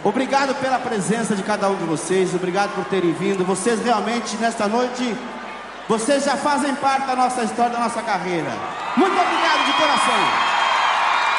Obrigado pela presença de cada um de vocês, obrigado por terem vindo. Vocês realmente, nesta noite, vocês já fazem parte da nossa história, da nossa carreira. Muito obrigado de coração.